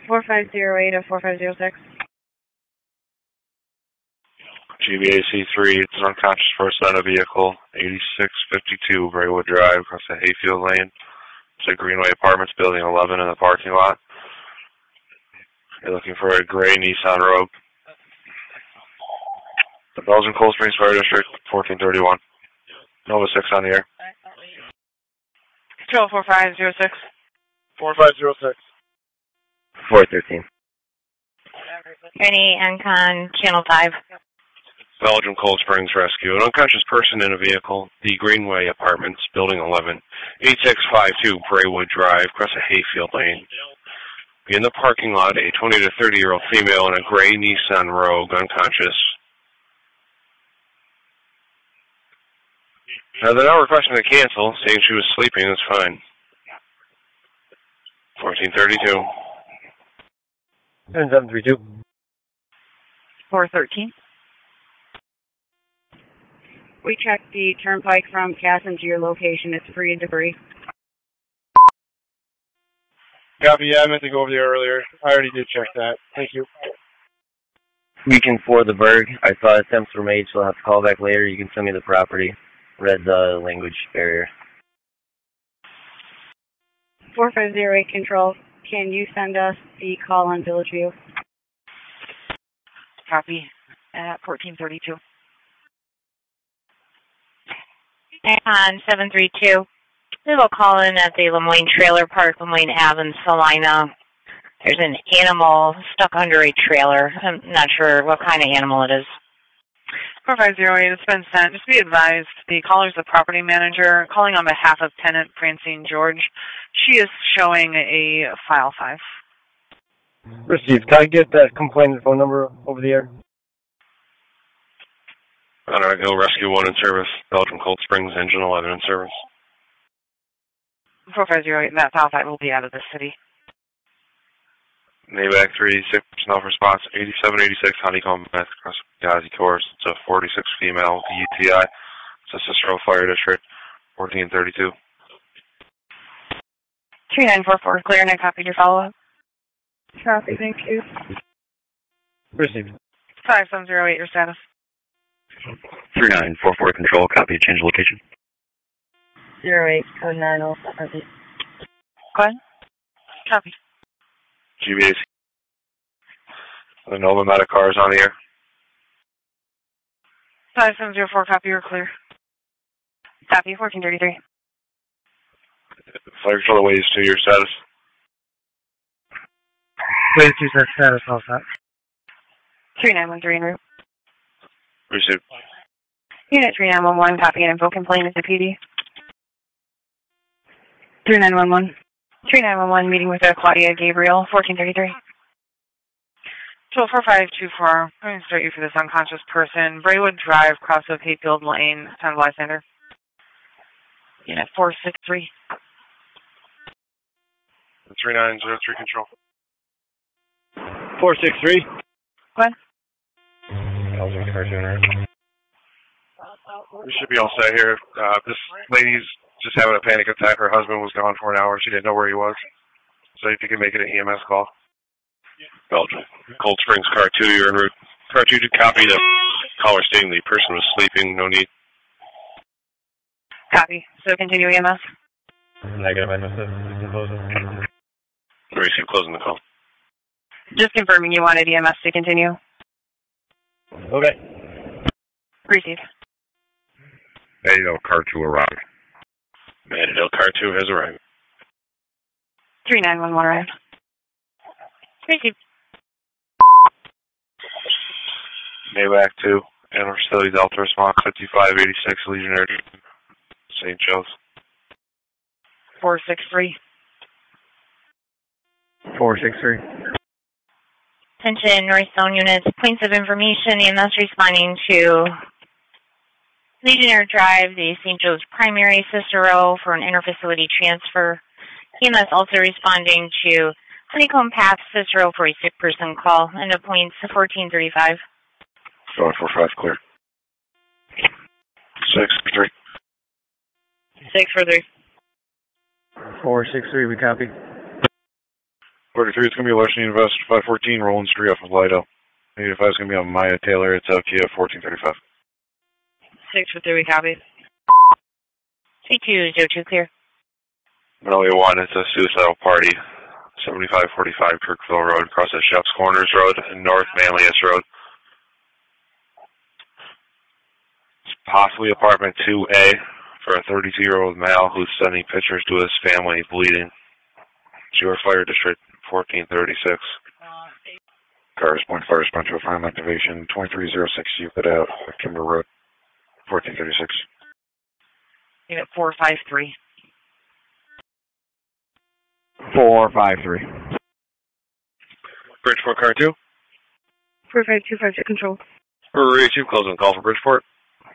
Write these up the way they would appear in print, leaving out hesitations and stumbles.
4508 to 4506. GBAC 3, it's an unconscious person on a vehicle, 8652 Braywood Drive, across the Hayfield Lane. It's a Greenway Apartments, building 11 in the parking lot. You're looking for a gray Nissan Rogue. The Belgian Cold Springs Fire District, 1431. Nova 6 on the air. 4506. 4506. 413. Any Encon Channel 5. Belgium Cold Springs Rescue. An unconscious person in a vehicle, the Greenway Apartments, Building 11, 8652 Braywood Drive, across a Hayfield Lane. In the parking lot, a 20 to 30-year-old female in a gray Nissan Rogue, unconscious. Now, they're now requesting to cancel, saying she was sleeping. It's fine. 1432. 7732. 413. We checked the turnpike from Casson to your location. It's free of debris. Copy, yeah, I meant to go over there earlier. I already did check that. Thank you. Weekend for the Berg. I saw attempts were made, so I'll have to call back later. You can send me the property. Read the language barrier. 4508 Control. Can you send us the call on Village View? Copy at 1432. Encon 732. We will call in at the Lemoyne Trailer Park, Lemoyne Ave in Salina. There's an animal stuck under a trailer. I'm not sure what kind of animal it is. 4508, it's been sent. Just be advised, the caller's the property manager calling on behalf of tenant Francine George. She is showing a file 5. Received. Can I get that complainant phone number over the air? Conrad Hill Rescue 1 in service. Belgium Cold Springs Engine 11 in service. 4508, that file 5 will be out of the city. Navac 386, personnel for response, 8786 Honeycomb Meth, across Gazi course. It's a 46 female UTI. It's a Cicero Fire District, 1432. 3944, clear, and I copied your follow-up. Copy, thank you. Received. 5708, your status. 3944 Control, copy, change location. 08, code 90. Go ahead. Copy. GBAC. The Nova Medicar is on the air. 5704, copy, you're clear. Copy, 1433. Fire control ways to your status. Wait, you said status, all set. 3913 en route. Received. Unit 3911, copy, and info complaint at the PD. 3911. 3911, meeting with Claudia Gabriel, 1433. 124524, I'm going to start you for this unconscious person. Braywood Drive, cross of Hayfield Lane, Town of Lysander. Unit 463. 3903 Control. 463. What? We should be all set here. This lady's just having a panic attack. Her husband was gone for an hour. She didn't know where he was. So if you can make it an EMS call. Belgium. Cold Springs, car 2, you're en route. Car 2 to copy the caller stating the person was sleeping. No need. Copy. So continue EMS. Negative. Receive, closing the call. Just confirming you wanted EMS to continue. Okay. Receive. Maydale, car 2 arrived. Maydale, car 2 has arrived. 3911 arrived. Receive. Navac 2, Animal Facility Delta Response, 5586 Legionnaire, St. Joe's. 463. 463. Attention, North Zone units, points of information, EMS responding to Legionnaire Drive, the St. Joe's primary Cicero for an interfacility transfer. EMS also responding to Honeycomb Path Cicero for a sick person call. End of points 1435. 745 clear. 6-3. 643. 463, we copy. 43 is going to be Larceny Invest 514 Roland Street off of Lido. 85 is going to be on Maya Taylor. It's out to you at 1435. 653, we copy. C202 clear. Manoli 1, it's a suicidal party. 7545 Kirkville Road, across the Sheps Corners Road and North Manlius Road. It's possibly apartment 2A for a 32-year-old male who's sending pictures to his family bleeding. Shore Fire District 1436. Cars point fire response to a final activation 2306 Euclid Ave, Kimber Road, 1436. Unit 453. 453. Bridgeport Car 2. 45256 control. Area 2, closing call for Bridgeport.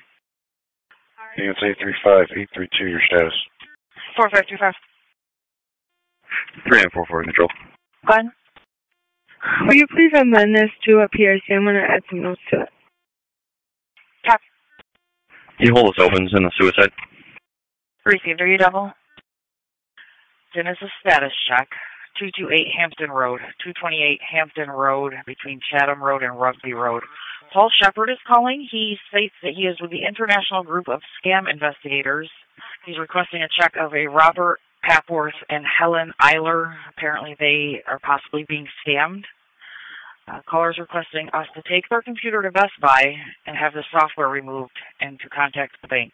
Units 835-832, your status. 4525. 3 and 44 control. Go ahead. Will you please amend this to a PRC? I'm going to add some notes to it. Copy. You hold us opens in the suicide. Received. Are you double? Genesis status check. 228 Hampton Road. 228 Hampton Road between Chatham Road and Rugby Road. Paul Shepard is calling. He states that he is with the International Group of Scam Investigators. He's requesting a check of a Robert Papworth and Helen Eiler. Apparently they are possibly being scammed. Callers requesting us to take their computer to Best Buy and have the software removed and to contact the bank.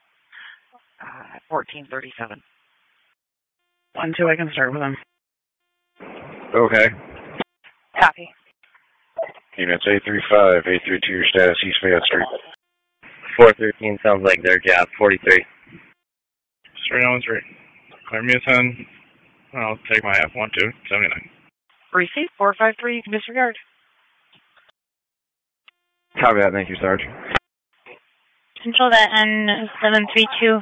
1437. 1-2, I can start with them. Okay. Copy. Units 835-832, your status, East Fayette Street. 413 sounds like their job. 43. Straight on straight. Clear me a 10. I'll take my F12, 79. Receive 453, disregard. Copy that. Thank you, Sarge. Control that N732.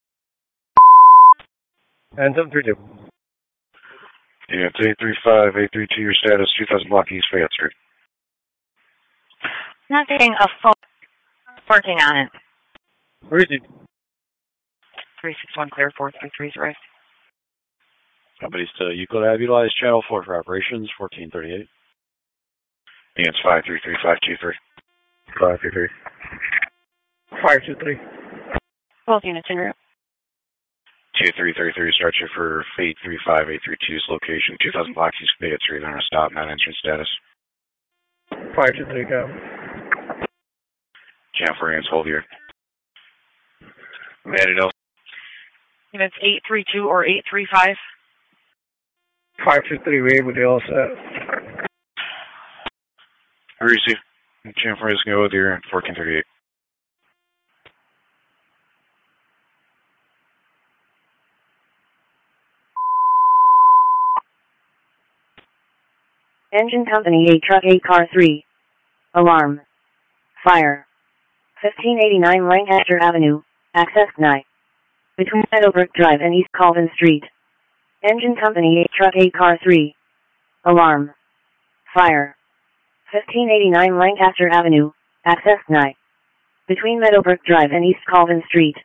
And 732. Units 835-832, your status, 2000 block East Fayette Street. Not getting a phone. Working on it. Received. 361 clear, 433 is arrived. Companies to Euclid Ave, utilize Channel 4 for operations, 1438. Units 533-523. 533. 523. Both units en route. 2333, start you for 835-832's location, 2000 block East Fayette Street, on a stop, not entrance status. 523, go. Channel 4 hands, hold here. Manny Nelson. Units 832 or 835. 523, we able to all set. I receive. Channel 4 is going to go with you, 1438. Engine Company 8 Truck 8 Car 3. Alarm. Fire. 1589 Lancaster Avenue, access denied. Between Meadowbrook Drive and East Colvin Street. Engine Company 8 Truck 8 Car 3. Alarm. Fire. 1589 Lancaster Avenue, access denied. Between Meadowbrook Drive and East Colvin Street.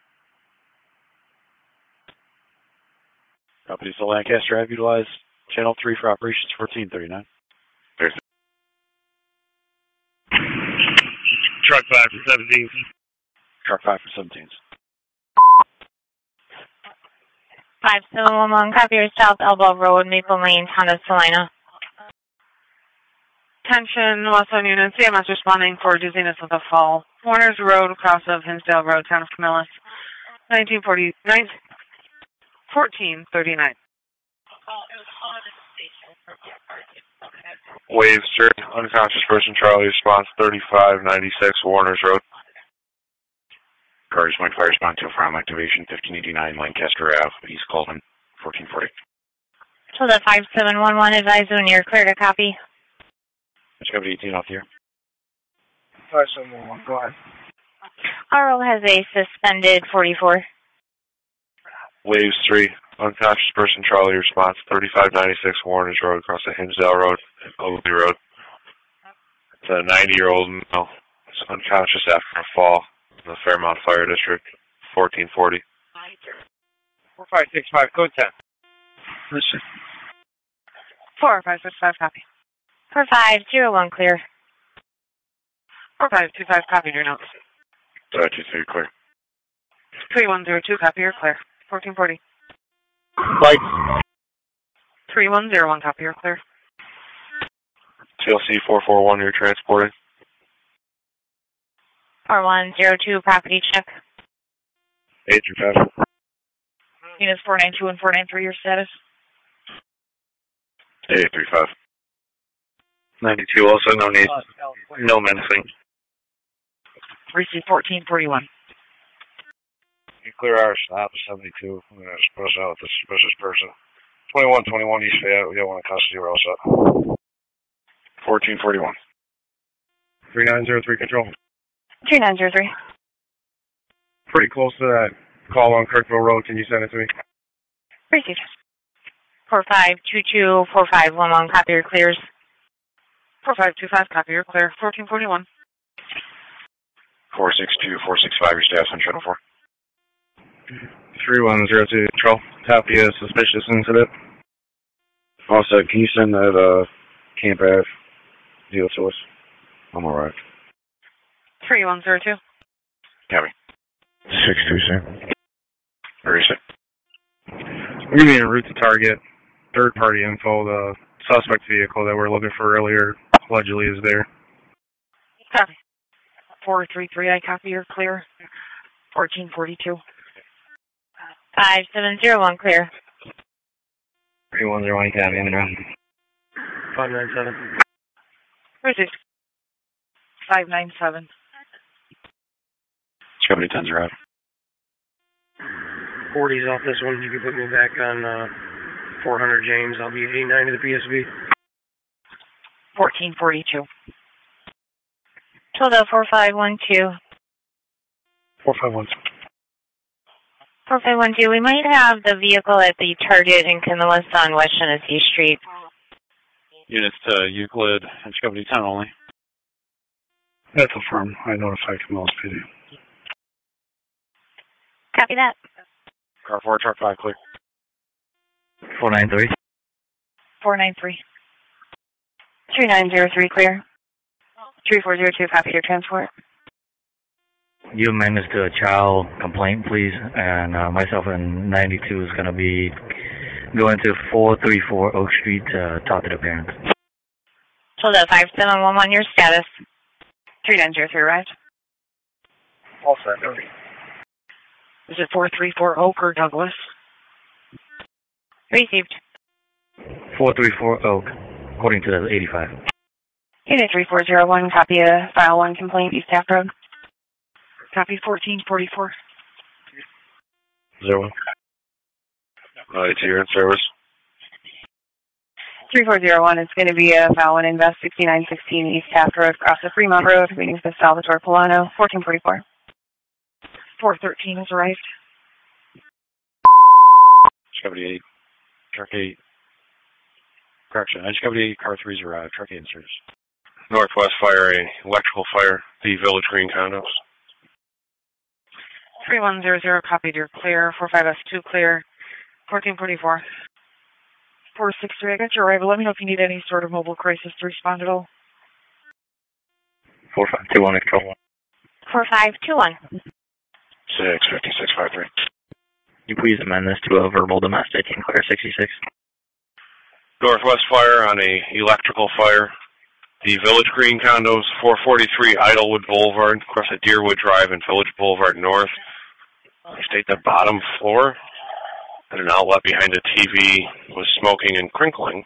Companies to Lancaster Ave, utilize Channel 3 for operations, 1439. There's Truck 5 for 17. Truck 5 for 17s. 5711, copy your South Elbow Road, Maple Lane, Honda Salina. Attention, Westland units, CMS responding for dizziness with a fall. Warner's Road, cross of Hinsdale Road, town of Camillus. 1439. Waves, sir. Unconscious person, Charlie, response 3596 Warner's Road. Cars went fire response to a final activation 1589 Lancaster Ave, East Colvin, 1440. So the 5711 advise when you're clear to copy. It's going to be 18 off here. 5711, go ahead. RO has a suspended 44. Waves 3. Unconscious person, Charlie, response 3596 Warner's Road, across the Hinsdale Road and Oakley Road. It's a 90-year-old male. It's unconscious after a fall in the Fairmount Fire District, 1440. 4565, code 10. 4565, copy. 4501 clear. 4525, copy your notes. 223 clear. 3102, copy your clear. 1440. Lights. 3101, copy your clear. TLC 441, you're transporting. 4102, property check. 835. Units 492 and 493, your status. 835. 92 also, no need. No menacing. Receive 1441. You clear our stop 72. I'm going to push out the suspicious person. 2121 East Fayette. We don't want to custody. We're all set. 1441. 3903 control. 3903. Pretty close to that call on Kirkville Road. Can you send it to me? Received. 4522, 4511, copy your clears. 4525, copy your clear. 1441. 462, 465, your staff's on channel 4. 3102 control. Copy a suspicious incident. Also, can you send that Camp Ave deal to us? I'm alright. 3102. Copy. 627. Where is it? We're going to be en route to target. Third-party info. The suspect vehicle that we're looking for earlier allegedly is there. Copy. 433, I copy your clear. 1442. 5701 clear. 3101, copy. I'm in around. 597. Received. 597. Company 10's arrived. 40's off this one. You can put me back on 400 James. I'll be 89 to the PSV. 1442. Tilda 4512. 4512. 4512, we might have the vehicle at the target in Canillas on West Genesee Street. Units to Euclid and Company 10 only. That's a firm. I notified Camillus PD. Copy that. Car 4, truck 5, clear. 493. 493. 3903 clear. 3402, copy your transport. You amend this to a child complaint, please. And myself and 92 is going to be going to 434 Oak Street to talk to the parents. Tilda 5711, your status. 3903 arrived. All set. Is it 434 Oak or Douglas? Received. 434 Oak, according to the 85. Unit 3401, copy a file 1 complaint, East Taft Road. Copy 1444. 01. It's here in service. 3401 is going to be a file 1 invest 6916 East Taft Road, across the Fremont Road, waiting for Salvatore Polano, 1444. 413 has arrived. Company 8, truck 8. Correction, Company 8, car 3's arrived, truck 8 in service. Northwest fire, a electrical fire, the Village Green condos. 3100, copied your clear. 45S2 clear. 1444. 463, I got your arrival. Let me know if you need any sort of mobile crisis to respond at all. 4521 control. 4521. 65653. You please amend this to a verbal domestic and clear 66. Northwest fire on a electrical fire. The Village Green condos, 443 Idlewood Boulevard, across at Deerwood Drive and Village Boulevard North. They state the bottom floor and an outlet behind a TV was smoking and crinkling.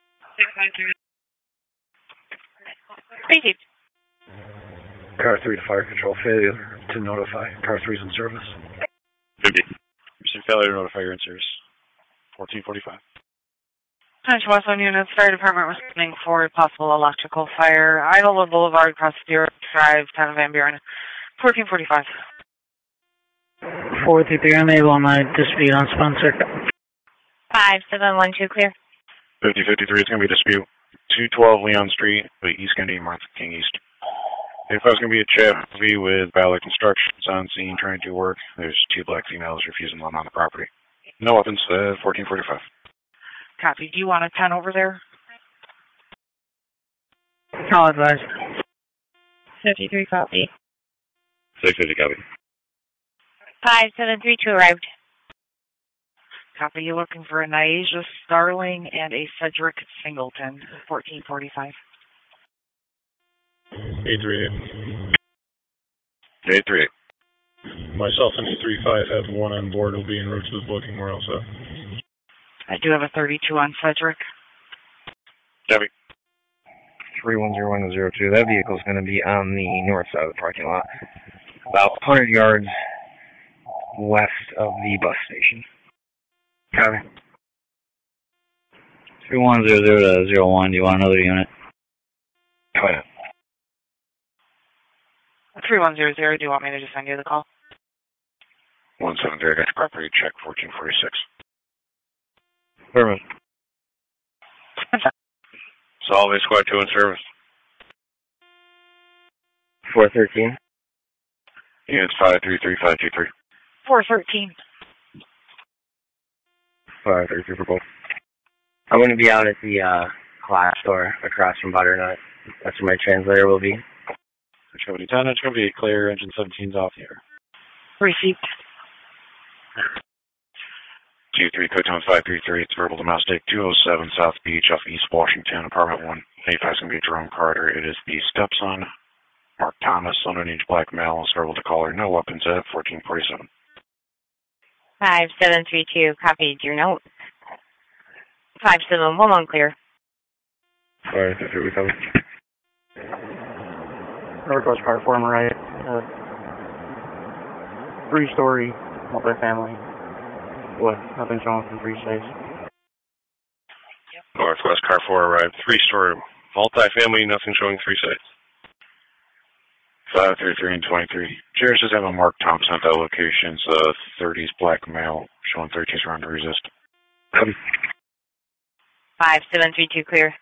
Received. Car 3 to fire control, failure to notify. Car 3's in service. 50. Receive failure to notify you're in service. 1445. Westland units, fire department responding for a possible electrical fire. Idlewood Boulevard, across Deerwood Drive, town of Van Buren. 1445. 433, unable on my dispute on sponsor. 5712 clear. 5053 is going to be a dispute. 212 Leon Street, East Kennedy, Martha King East. If I was going to be a Chevy with Ballard Constructions on scene trying to do work, there's 2 black females refusing to let on the property. No weapons, 1445. Copy. Do you want a 10 over there? Call advised. 53 copy. 650 copy. 5732 arrived. Copy, you looking for a Niaja Starling and a Cedric Singleton, 1445. 838. 838. Myself and 835 have one on board. Will be en route to the booking. We're all set. I do have a 32 on Cedric. Copy. 310102. That vehicle is going to be on the north side of the parking lot, about 100 yards west of the bus station. Copy. 3100 to 01. Do you want another unit? Oh, yeah. 3100, do you want me to just send you the call? 170, got your property check 1446. Affirmative. Solvay Squad 2 in service. 413. Units 533-523. 413. 533 for both. I'm going to be out at the class store across from Butternut. That's where my translator will be. Company 10, it's going to be clear. Engine 17's off the air. Received. 23 Cotown 533. It's verbal domestic 207 South Beach off East Washington, apartment 1. 85 is going to be Jerome Carter. It is the stepson, Mark Thomas, underage black male, verbal to caller. No weapons at 1447. 5732, copied your note. 5711 clear. 533, we cover. Northwest Car 4 right. 3-story multifamily with nothing showing from 3 states. Northwest Car 4 arrived. 3-story multifamily, nothing showing 3 sites. 533 and 23. Jared says have a Mark Thompson at that location. It's a 30s black male showing 13s around to resist. 5732 clear.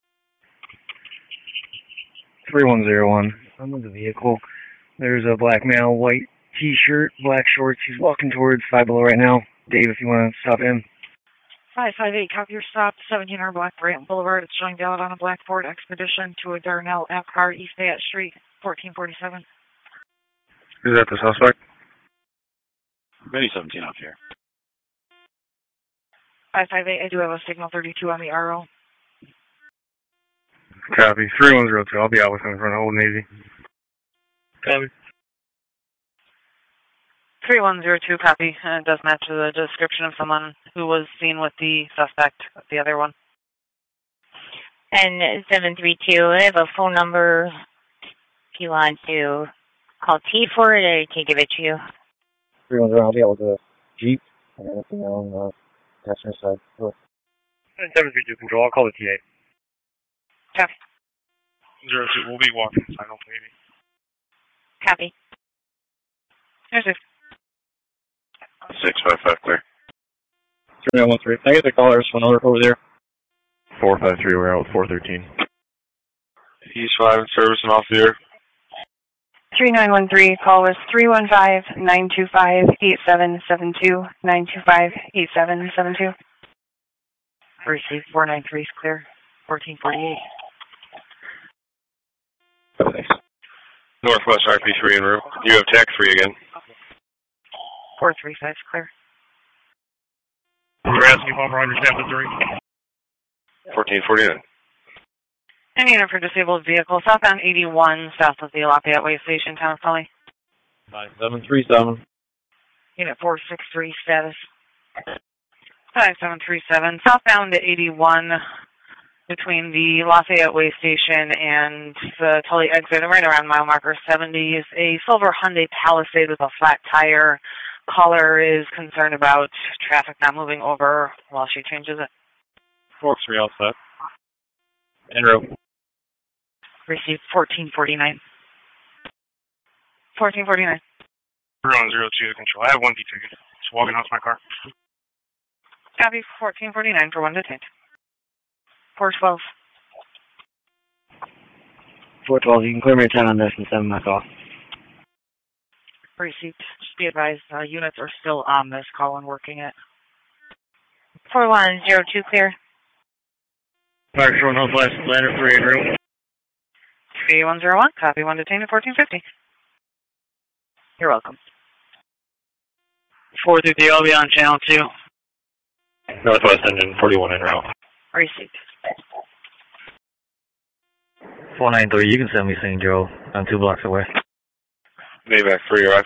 3101. I'm in the vehicle. There's a black male, white t-shirt, black shorts. He's walking towards Five Below right now. Dave, if you want to stop in. 558, copy your stop, 1700 Black Brant Boulevard. It's showing valid on a black Ford Expedition to a Darnell App car, East Fayette Street, 1447. Is that the suspect? Mini 17 off here. 558, I do have a signal 32 on the RO. Copy. 3102. I'll be out with him in front of Old Navy. Copy. 3102, copy. It does match the description of someone who was seen with the suspect, the other one. And 732, I have a phone number if you want to call T for it, or I can give it to you. 310, I'll be out with a Jeep and anything on the passenger side. 732 control, I'll call the TA. Copy. 02, we'll be walking inside Old Navy. Copy. There's a 655 clear. 3913. Can I get the caller's phone number over there? 453, we're out with 413. East 5 in service and off the air. 3913, call was 315-925-8772, 925-8772. Received 493 is clear, 1448. Thanks. Northwest RP3 en route. You have TAC 3 again. 435 is clear. You're asking if I'm understand the 3? 1449. Any unit for disabled vehicle, southbound 81, south of the Lafayette Way Station, Town of Tully. 5737. Unit 463 status. 5737, southbound 81, between the Lafayette Way Station and the Tully exit, right around mile marker 70, is a silver Hyundai Palisade with a flat tire. Caller is concerned about traffic not moving over while she changes it. 4-3 all set. En route. Received 1449. 1449. 3102 control. I have one detained. Just walking out to my car. Copy 1449 for one detained. 412. 412, you can clear me a 10 on this and 7 back off. Received. Just be advised, units are still on this call and working it. 4102 clear. Fire Shore Northwest, Ladder 3 en route. B101, copy 1 detained at 1450. You're welcome. 430, I'll be on channel 2. Northwest engine 41 en route. Received. 493, you can send me St. Joe. I'm 2 blocks away. Maybach 3 arrived.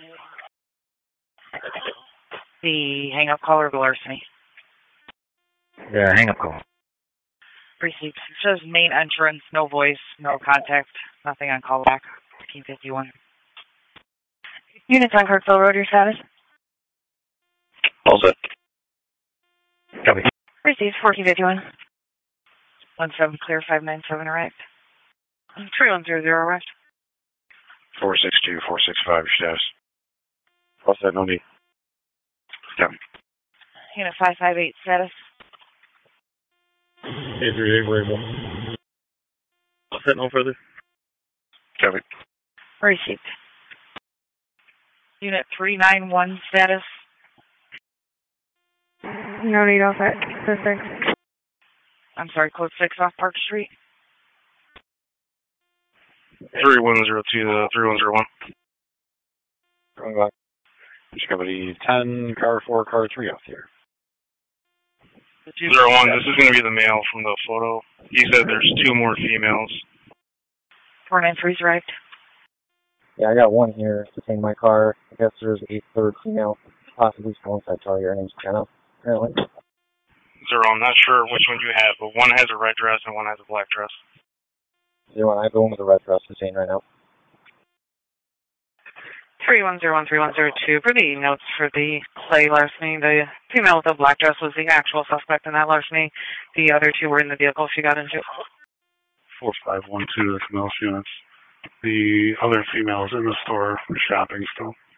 The hang-up call or the larceny? Yeah, hang up call. Received. It says main entrance, no voice, no contact, nothing on callback. 1551. Units on Kirkville Road, your status? All set. Copy. Received 1451. 17 clear, 597 arrived. 3100 arrived. 462, 465, your status. What's that, no need? Copy. Unit 558 status. 838 Bravo. What's that, no further? Copy. Received. Unit 391 status. No need off at code 6. I'm sorry, code 6 off Park Street. 3102 to 3101. Going back. Discovery 10, car 4, car 3 out here. 01, this is going to be the male from the photo. He said there's 2 more females. 493's arrived. Yeah, I got one here. It's in my car. I guess there's a third female, possibly from inside Charlie. Her name's Jenna, apparently. 0, I'm not sure which one you have, but one has a red dress and one has a black dress. 0, I have the one with the red dress we're seeing right now. 31013102 for the notes for the Clay larceny. The female with the black dress was the actual suspect in that larceny. The other 2 were in the vehicle she got into. 4512 to Camille's units. The other female's in the store shopping still.